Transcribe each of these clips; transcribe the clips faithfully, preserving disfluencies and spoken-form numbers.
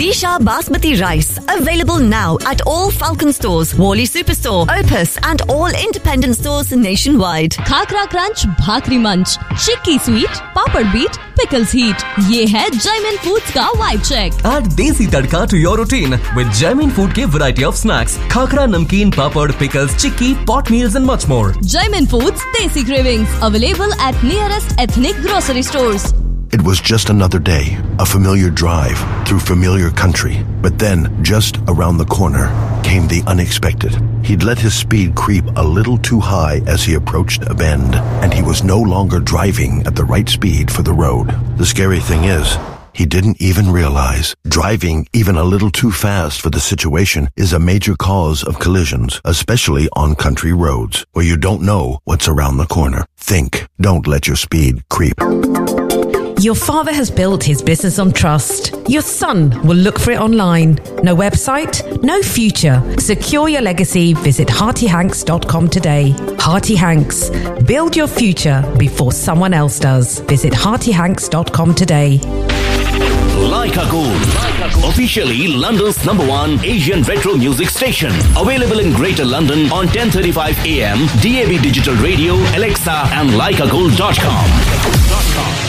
Isha Basmati Rice. Available now at all Falcon stores, Worli Superstore, Opus and all independent stores nationwide. Khakhra crunch, भाकरी मंच, चिक्की sweet, पापड़ beat, pickles heat. ये है Jaymin foods का vibe check. Add desi tadka to your routine with Jaimin Food के variety of snacks. Khakra, namkeen, papad, pickles, chikki, pot meals and much more. Jaimin Foods Desi Cravings. Available at nearest ethnic grocery stores. It was just another day, a familiar drive through familiar country. But then, just around the corner, came the unexpected. He'd let his speed creep a little too high as he approached a bend, and he was no longer driving at the right speed for the road. The scary thing is, he didn't even realize driving even a little too fast for the situation is a major cause of collisions, especially on country roads, where you don't know what's around the corner. Think, don't let your speed creep. Your father has built his business on trust. Your son will look for it online. No website, no future. Secure your legacy. Visit Hearty Hanks dot com today. Hearty Hanks. Build your future before someone else does. Visit Hearty Hanks dot com today. Leica Gold. Officially London's number one Asian retro music station. Available in Greater London on ten thirty-five A M, D A B Digital Radio, Alexa and leica gold dot com.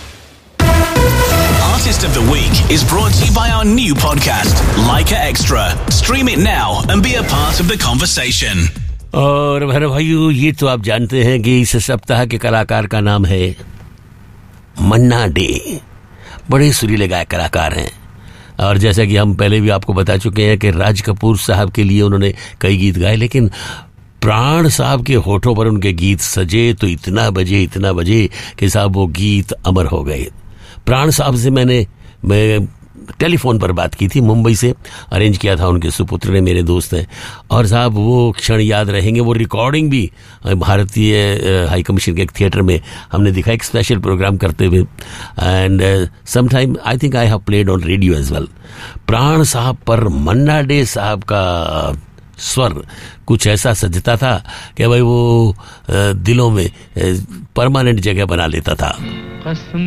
Artist of the Week is brought to you by our new podcast, Leica Extra. Stream it now and be a part of the conversation. और मेरे भाइयों, ये तो आप जानते हैं कि इस सप्ताह के कलाकार का नाम है मन्ना डे. बड़े सुरीले गायक कलाकार हैं और जैसा कि हम पहले भी आपको बता चुके हैं कि राज कपूर साहब के लिए उन्होंने कई गीत गाए, लेकिन प्राण साहब के होठों पर उनके गीत सजे तो इतना बजे इतना बजे कि साहब वो गीत अमर हो गए. प्राण साहब से मैंने मैं टेलीफोन पर बात की थी, मुंबई से अरेंज किया था, उनके सुपुत्र ने, मेरे दोस्त हैं, और साहब वो क्षण याद रहेंगे. वो रिकॉर्डिंग भी भारतीय हाई कमीशन के एक थिएटर में हमने दिखा, एक स्पेशल प्रोग्राम करते हुए. And some time I think I have played on radio as well. प्राण साहब पर मन्ना डे साहब का स्वर कुछ ऐसा सजता था कि भाई वो दिलों में परमानेंट जगह बना लेता था.